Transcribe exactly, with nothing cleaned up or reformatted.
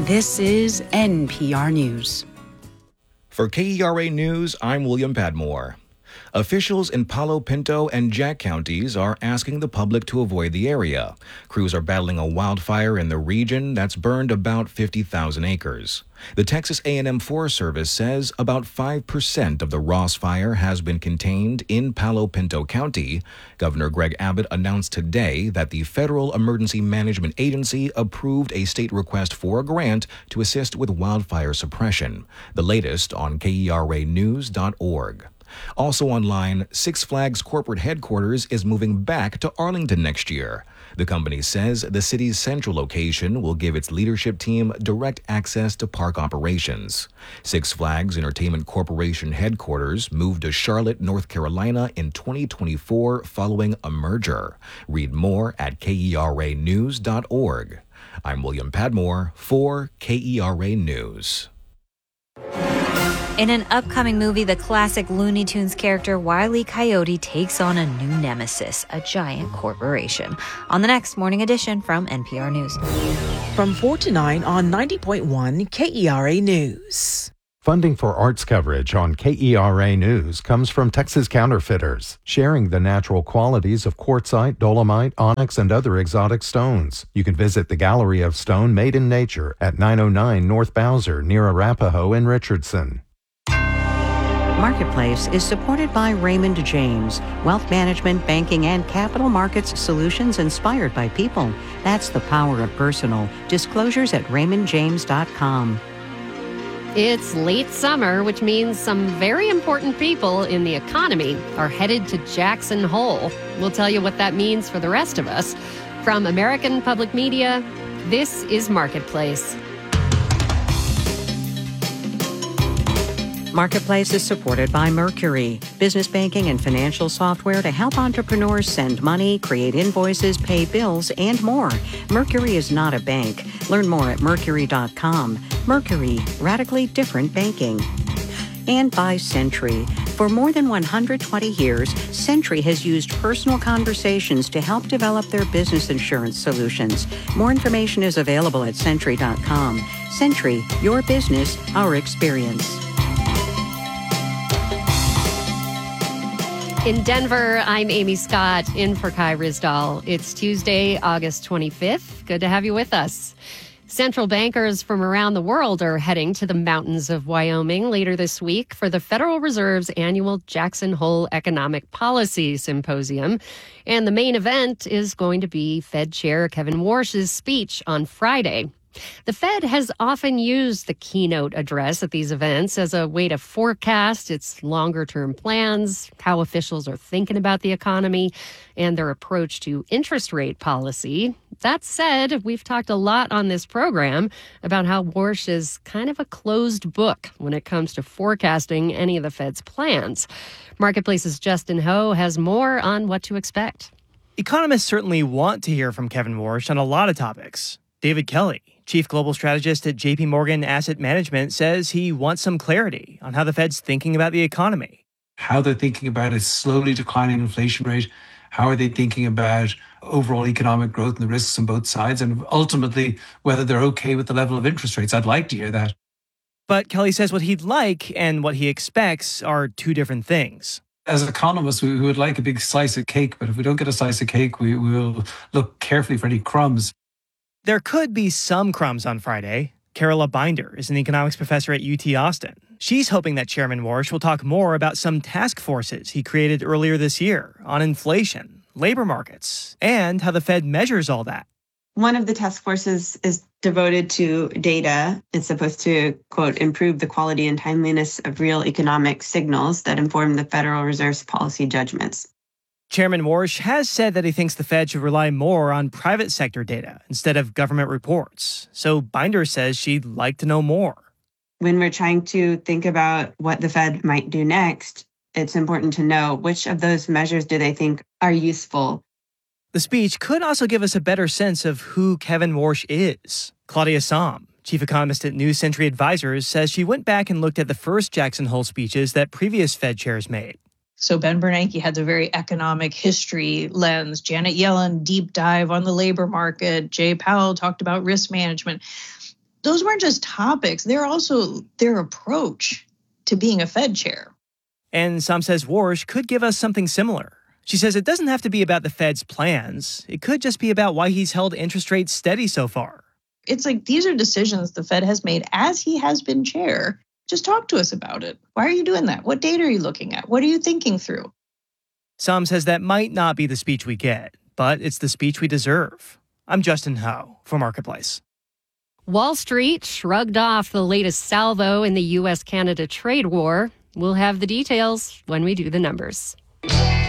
This is N P R News. For K E R A News, I'm William Padmore. Officials in Palo Pinto and Jack counties are asking the public to avoid the area. Crews are battling a wildfire in the region that's burned about fifty thousand acres. The Texas A and M Forest Service says about five percent of the Ross Fire has been contained in Palo Pinto County. Governor Greg Abbott announced today that the Federal Emergency Management Agency approved a state request for a grant to assist with wildfire suppression. The latest on K E R A news dot org. Also online, Six Flags corporate headquarters is moving back to Arlington next year. The company says the city's central location will give its leadership team direct access to park operations. Six Flags Entertainment Corporation headquarters moved to Charlotte, North Carolina in twenty twenty-four following a merger. Read more at K E R A news dot org. I'm William Padmore for K E R A News. In an upcoming movie, the classic Looney Tunes character Wile E. Coyote takes on a new nemesis, a giant corporation. On the next Morning Edition from N P R News. From four to nine on ninety point one K E R A News. Funding for arts coverage on K E R A News comes from Texas Counterfeiters, sharing the natural qualities of quartzite, dolomite, onyx, and other exotic stones. You can visit the Gallery of Stone Made in Nature at nine oh nine North Bowser near Arapahoe in Richardson. Marketplace is supported by Raymond James, wealth management, banking, and capital markets solutions inspired by people. That's the power of personal. Disclosures at raymond james dot com. It's late summer, which means some very important people in the economy are headed to Jackson Hole. We'll tell you what that means for the rest of us. From American Public Media, this is Marketplace. Marketplace is supported by Mercury, business banking and financial software to help entrepreneurs send money, create invoices, pay bills, and more. Mercury is not a bank. Learn more at mercury dot com. Mercury, radically different banking. And by Sentry. For more than one hundred twenty years, Sentry has used personal conversations to help develop their business insurance solutions. More information is available at sentry dot com. Sentry, your business, our experience. In Denver, I'm Amy Scott, in for Kai Rizdal. It's Tuesday, August twenty-fifth. Good to have you with us. Central bankers from around the world are heading to the mountains of Wyoming later this week for the Federal Reserve's annual Jackson Hole Economic Policy Symposium. And the main event is going to be Fed Chair Kevin Warsh's speech on Friday. The Fed has often used the keynote address at these events as a way to forecast its longer-term plans, how officials are thinking about the economy, and their approach to interest rate policy. That said, we've talked a lot on this program about how Warsh is kind of a closed book when it comes to forecasting any of the Fed's plans. Marketplace's Justin Ho has more on what to expect. Economists certainly want to hear from Kevin Warsh on a lot of topics. David Kelly, chief global strategist at J P Morgan Asset Management, says he wants some clarity on how the Fed's thinking about the economy. How they're thinking about a slowly declining inflation rate. How are they thinking about overall economic growth and the risks on both sides? And ultimately, whether they're okay with the level of interest rates. I'd like to hear that. But Kelly says what he'd like and what he expects are two different things. As economists, we would like a big slice of cake, but if we don't get a slice of cake, we will look carefully for any crumbs. There could be some crumbs on Friday. Carola Binder is an economics professor at U T Austin. She's hoping that Chairman Warsh will talk more about some task forces he created earlier this year on inflation, labor markets, and how the Fed measures all that. One of the task forces is devoted to data. It's supposed to, quote, improve the quality and timeliness of real economic signals that inform the Federal Reserve's policy judgments. Chairman Warsh has said that he thinks the Fed should rely more on private sector data instead of government reports. So Binder says she'd like to know more. When we're trying to think about what the Fed might do next, it's important to know which of those measures do they think are useful. The speech could also give us a better sense of who Kevin Warsh is. Claudia Sahm, chief economist at New Century Advisors, says she went back and looked at the first Jackson Hole speeches that previous Fed chairs made. So Ben Bernanke had the very economic history lens. Janet Yellen, deep dive on the labor market. Jay Powell talked about risk management. those weren't just topics. They're also their approach to being a Fed chair. And Sam says Warsh could give us something similar. She says it doesn't have to be about the Fed's plans. It could just be about why he's held interest rates steady so far. It's like these are decisions the Fed has made as he has been chair. Just talk to us about it. Why are you doing that? What data are you looking at? What are you thinking through? Sam says that might not be the speech we get, but it's the speech we deserve. I'm Justin Ho for Marketplace. Wall Street shrugged off the latest salvo in the U S Canada trade war. We'll have the details when we do the numbers.